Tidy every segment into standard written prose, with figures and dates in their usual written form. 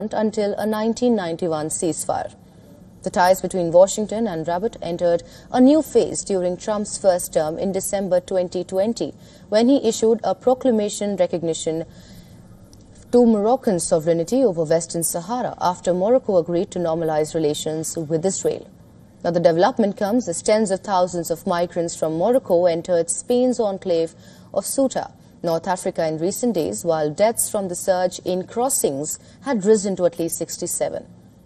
until a 1991 ceasefire. The ties between Washington and Rabat entered a new phase during Trump's first term in December 2020, when he issued a proclamation recognition to Moroccan sovereignty over Western Sahara after Morocco agreed to normalize relations with Israel. Now, the development comes as tens of thousands of migrants from Morocco entered Spain's enclave of Ceuta, North Africa, in recent days, while deaths from the surge in crossings had risen to at least 67.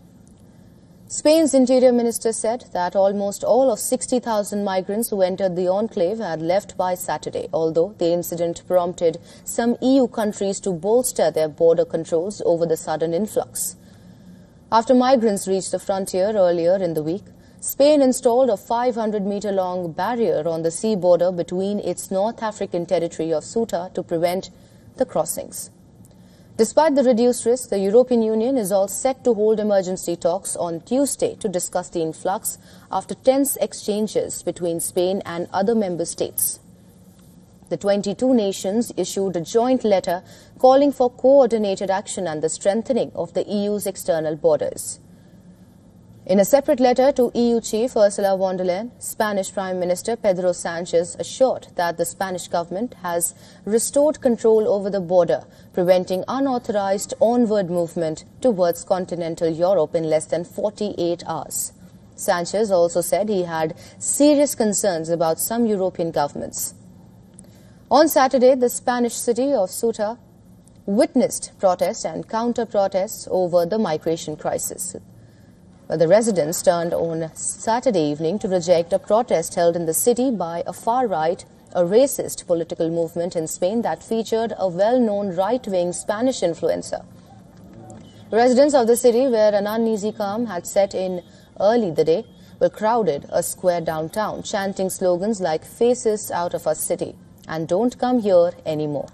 Spain's Interior Minister said that almost all of 60,000 migrants who entered the enclave had left by Saturday, although the incident prompted some EU countries to bolster their border controls over the sudden influx. After migrants reached the frontier earlier in the week, Spain installed a 500-meter-long barrier on the sea border between its North African territory of Ceuta to prevent the crossings. Despite the reduced risk, the European Union is all set to hold emergency talks on Tuesday to discuss the influx after tense exchanges between Spain and other member states. The 22 nations issued a joint letter calling for coordinated action and the strengthening of the EU's external borders. In a separate letter to EU chief Ursula von der Leyen, Spanish Prime Minister Pedro Sanchez assured that the Spanish government has restored control over the border, preventing unauthorized onward movement towards continental Europe in less than 48 hours. Sanchez also said he had serious concerns about some European governments. On Saturday, the Spanish city of Ceuta witnessed protests and counter-protests over the migration crisis. The residents turned on Saturday evening to reject a protest held in the city by a far-right, a racist political movement in Spain that featured a well-known right-wing Spanish influencer. Residents of the city, where an uneasy calm had set in early the day, were crowded a square downtown, chanting slogans like "Faces out of our city" and "Don't come here anymore."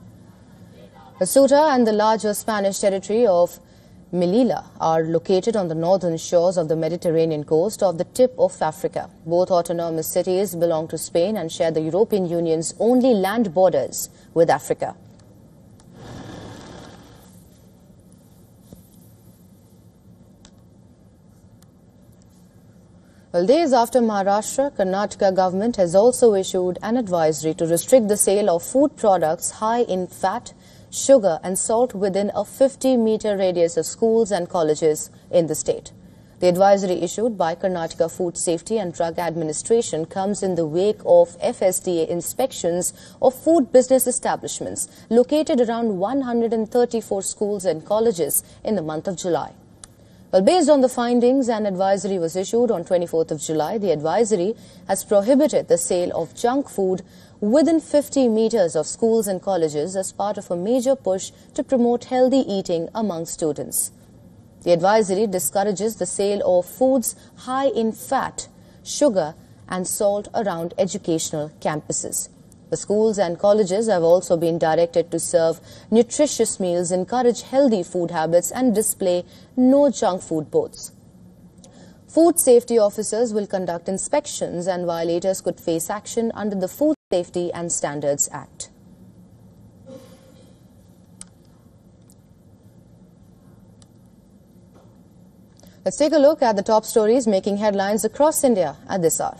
Ceuta and the larger Spanish territory of Melilla are located on the northern shores of the Mediterranean coast of the tip of Africa. Both autonomous cities belong to Spain and share the European Union's only land borders with Africa. Well, days after Maharashtra, Karnataka government has also issued an advisory to restrict the sale of food products high in fat, sugar and salt within a 50-meter radius of schools and colleges in the state. The advisory issued by Karnataka Food Safety and Drug Administration comes in the wake of FSDA inspections of food business establishments located around 134 schools and colleges in the month of July. Well, based on the findings, an advisory was issued on 24th of July. The advisory has prohibited the sale of junk food within 50 meters of schools and colleges as part of a major push to promote healthy eating among students. The advisory discourages the sale of foods high in fat, sugar and salt around educational campuses. The schools and colleges have also been directed to serve nutritious meals, encourage healthy food habits and display no junk food boards. Food safety officers will conduct inspections and violators could face action under the Food Safety and Standards Act. Let's take a look at the top stories making headlines across India at this hour.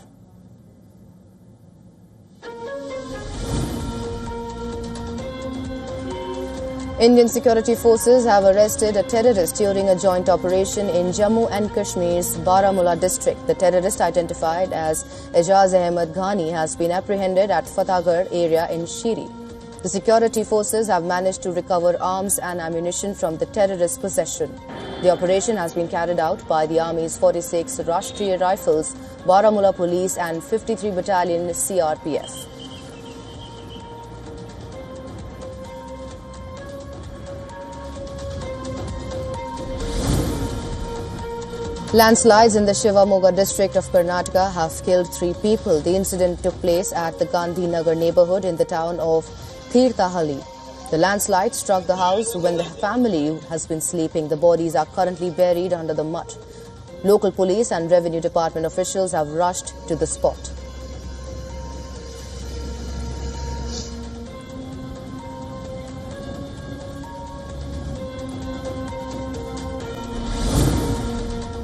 Indian security forces have arrested a terrorist during a joint operation in Jammu and Kashmir's Baramulla district. The terrorist, identified as Ejaz Ahmed Ghani, has been apprehended at Fatahgarh area in Shiri. The security forces have managed to recover arms and ammunition from the terrorist's possession. The operation has been carried out by the Army's 46 Rashtriya Rifles, Baramulla Police and 53 Battalion CRPF. Landslides in the Shivamogga district of Karnataka have killed 3 people. The incident took place at the Gandhi Nagar neighborhood in the town of Tirthahalli. The landslide struck the house when the family has been sleeping. The bodies are currently buried under the mud. Local police and revenue department officials have rushed to the spot.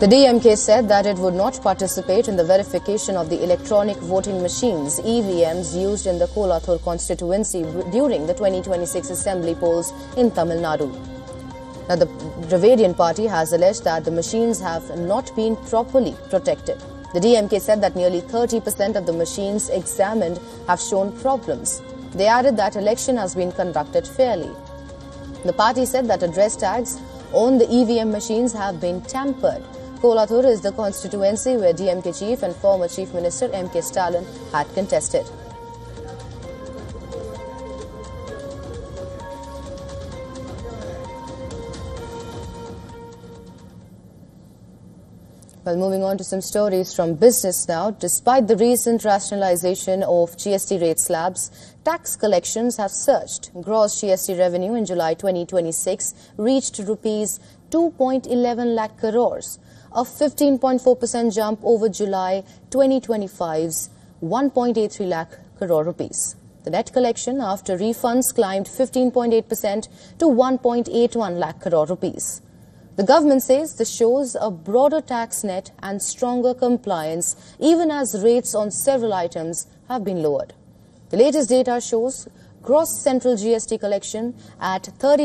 The DMK said that it would not participate in the verification of the electronic voting machines (EVMs) used in the Kolathur constituency during the 2026 assembly polls in Tamil Nadu. Now, the Dravidian party has alleged that the machines have not been properly protected. The DMK said that nearly 30% of the machines examined have shown problems. They added that election has been conducted fairly. The party said that address tags on the EVM machines have been tampered. Kolathur is the constituency where DMK chief and former Chief Minister M.K. Stalin had contested. Well, moving on to some stories from business now. Despite the recent rationalization of GST rate slabs, tax collections have surged. Gross GST revenue in July 2026 reached rupees 2.11 lakh crores, a 15.4% jump over July 2025's 1.83 lakh crore rupees. The net collection after refunds climbed 15.8% to 1.81 lakh crore rupees. The government says this shows a broader tax net and stronger compliance even as rates on several items have been lowered. The latest data shows gross central GST collection at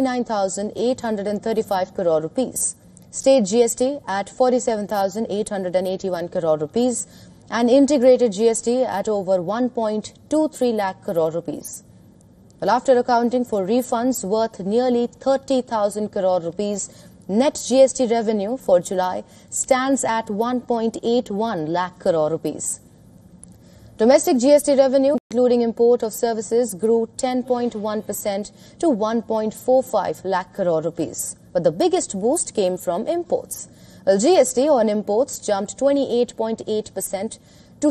39,835 crore rupees, state GST at 47,881 crore rupees, and integrated GST at over 1.23 lakh crore rupees. Well, after accounting for refunds worth nearly 30,000 crore rupees, net GST revenue for July stands at 1.81 lakh crore rupees. Domestic GST revenue, including import of services, grew 10.1% to 1.45 lakh crore rupees. But the biggest boost came from imports. Well, GST on imports jumped 28.8% to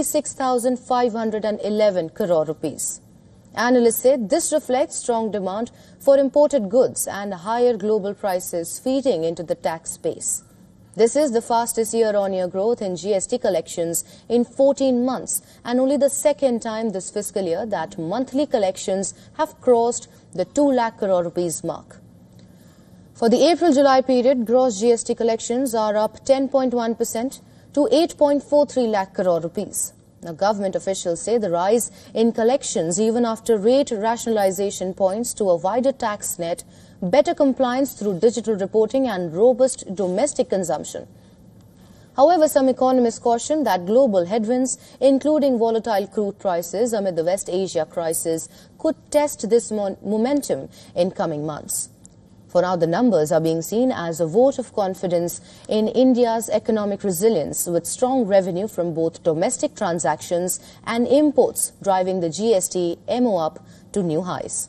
66,511 crore rupees. Analysts said this reflects strong demand for imported goods and higher global prices feeding into the tax base. This is the fastest year-on-year growth in GST collections in 14 months and only the second time this fiscal year that monthly collections have crossed the 2 lakh crore rupees mark. For the April-July period, gross GST collections are up 10.1% to 8.43 lakh crore rupees. Now, government officials say the rise in collections even after rate rationalization points to a wider tax net, better compliance through digital reporting and robust domestic consumption. However, some economists caution that global headwinds, including volatile crude prices amid the West Asia crisis, could test this momentum in coming months. For now, the numbers are being seen as a vote of confidence in India's economic resilience, with strong revenue from both domestic transactions and imports driving the GST MO up to new highs.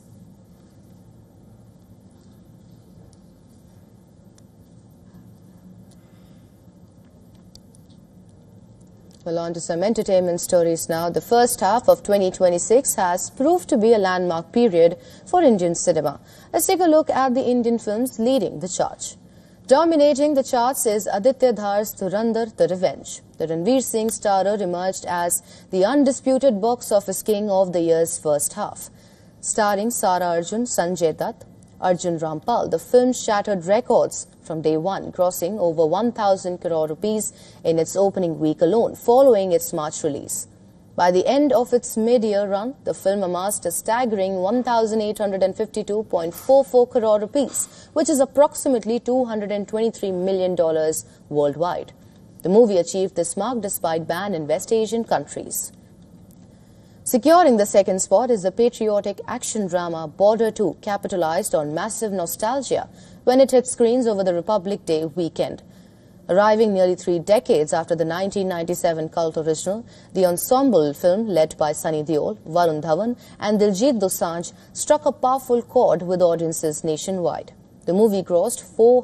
Well, on to some entertainment stories now. The first half of 2026 has proved to be a landmark period for Indian cinema. Let's take a look at the Indian films leading the charge. Dominating the charts is Aditya Dhar's Dhurandhar: The Revenge. The Ranveer Singh starrer emerged as the undisputed box office king of the year's first half. Starring Sara Arjun, Sanjay Dutt, Arjun Rampal, the film shattered records from day one, crossing over 1,000 crore rupees in its opening week alone, following its March release. By the end of its mid-year run, the film amassed a staggering 1,852.44 crore rupees, which is approximately $223 million worldwide. The movie achieved this mark despite ban in West Asian countries. Securing the second spot is the patriotic action drama Border 2, capitalized on massive nostalgia when it hit screens over the Republic Day weekend. Arriving nearly 3 decades after the 1997 cult original, the ensemble film led by Sunny Deol, Varun Dhawan and Diljit Dosanjh struck a powerful chord with audiences nationwide. The movie grossed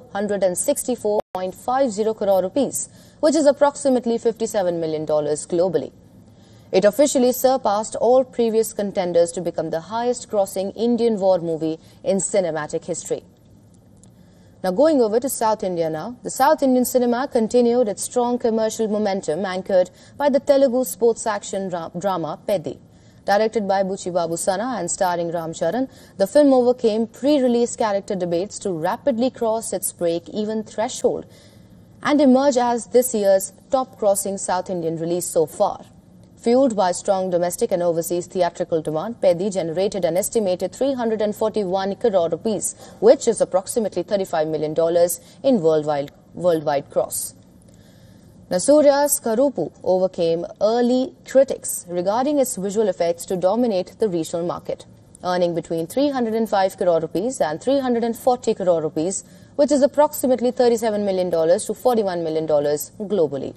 464.50 crore rupees, which is approximately $57 million globally. It officially surpassed all previous contenders to become the highest-grossing Indian war movie in cinematic history. Now, going over to South India now. The South Indian cinema continued its strong commercial momentum anchored by the Telugu sports action drama Peddi. Directed by Buchi Babu Sana and starring Ram Charan, the film overcame pre-release character debates to rapidly cross its break-even threshold and emerge as this year's top-grossing South Indian release so far. Fueled by strong domestic and overseas theatrical demand, Peddi generated an estimated 341 crore rupees, which is approximately $35 million in worldwide gross. Now, Surya's Karupu overcame early critics regarding its visual effects to dominate the regional market, earning between 305 crore rupees and 340 crore rupees, which is approximately $37 million to $41 million globally.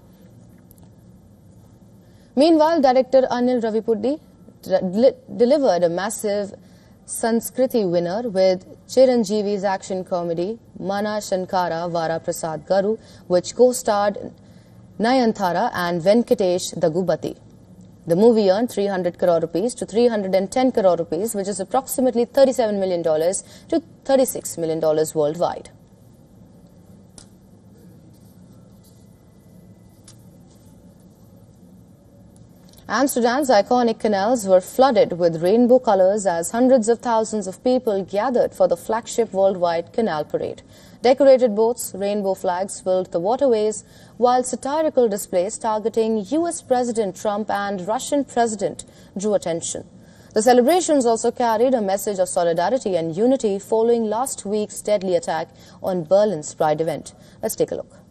Meanwhile, director Anil Ravipudi delivered a massive Sanskriti winner with Chiranjeevi's action comedy Mana Shankara Vara Prasad Garu, which co-starred Nayanthara and Venkatesh Dagubati. The movie earned 300 crore rupees to 310 crore rupees, which is approximately $37 million to $36 million worldwide. Amsterdam's iconic canals were flooded with rainbow colors as hundreds of thousands of people gathered for the flagship worldwide canal parade. Decorated boats, rainbow flags filled the waterways, while satirical displays targeting US President Trump and Russian President drew attention. The celebrations also carried a message of solidarity and unity following last week's deadly attack on Berlin's Pride event. Let's take a look.